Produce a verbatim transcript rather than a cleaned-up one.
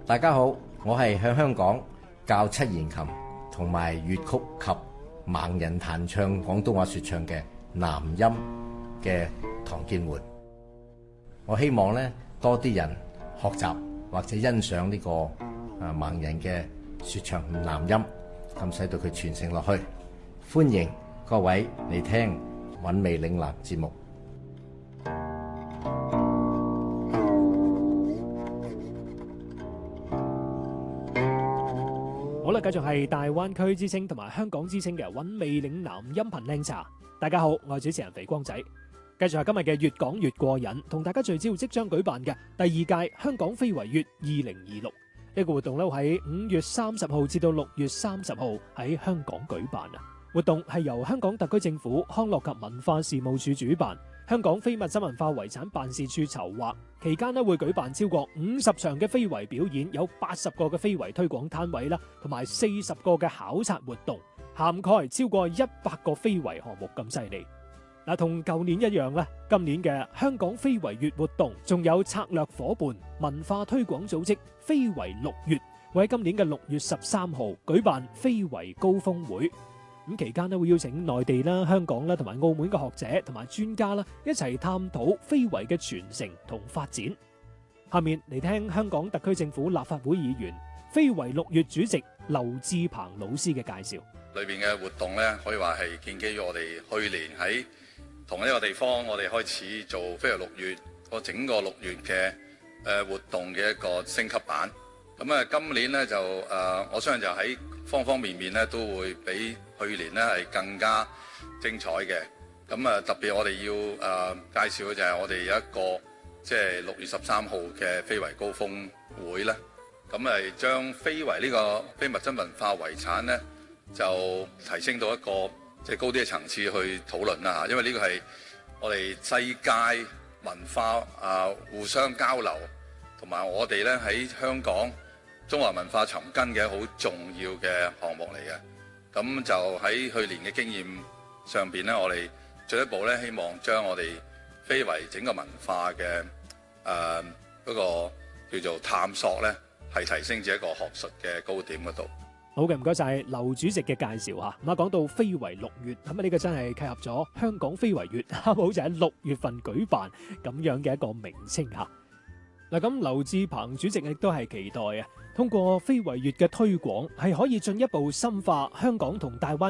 大家好，我係向香港教七弦琴同埋粵曲及盲人彈唱廣東話說唱嘅南音嘅唐建活。我希望咧多啲人學習或者欣賞呢個啊盲人嘅說唱南音，咁使到佢傳承落去。歡迎各位嚟聽韻味嶺南節目。 好啦，繼續係大灣區之聲同埋香港之聲嘅韻味嶺南音頻靚茶。大家好，我係主持人肥光仔。繼續係今日嘅越講越過癮，同大家聚焦即將舉辦嘅第二屆香港非遺月二零二六呢個活動咧，喺五月三十號至到六月三十號喺香港舉辦啊！活動係由香港特區政府康樂及文化事務署主辦，香港非物質文化遺產辦事處籌劃。期間咧會舉辦超過五十場嘅非遺表演，有八十個嘅非遺推廣攤位啦，同埋四十個嘅考察活動，涵蓋超過一百個非遺項目咁犀利。嗱，同舊年一樣啦，今年嘅香港非遺月活動仲有策略夥伴文化推廣組織非遺六月，會喺今年嘅六月十三號舉辦非遺高峰會。咁期間咧會邀請內地啦、香港啦同埋澳門嘅學者同埋專家啦一齊探討非遺嘅傳承同發展。下面嚟聽香港特區政府立法會議員、非遺六月主席劉志鵬老師嘅介紹。 裏邊嘅活動咧，可以話係建基於我哋去年喺同一個地方，我哋開始做非遺六月個整個六月嘅誒活動嘅一個升級版。咁啊，今年咧就誒，我相信就喺方方面面咧都會比去年咧係更加精彩嘅。咁啊，特別我哋要誒、呃、介紹嘅就係我哋有一個即係六月十三號嘅非遺高峰會咧。咁係將非遺呢個非物質文化遺產咧，就提升到一個即係、就是、高啲嘅層次去討論啦。因為呢個係我哋世界文化啊互相交流，同埋我哋咧喺香港中華文化尋根嘅好重要嘅項目嚟嘅。咁就喺去年嘅經驗上邊咧，我哋進一步咧希望將我哋非遺整個文化嘅誒嗰個叫做探索咧，係提升至一個學術嘅高點嗰度。 好嘅，唔該晒劉主席嘅介紹嚇。咁啊，講到非遺六月，咁啊呢個真係契合咗香港非遺月，啱好就喺六月份舉辦咁樣嘅一個名稱嚇。嗱，咁劉志鵬主席亦都係期待啊，通過非遺月嘅推廣，係可以進一步深化香港同大灣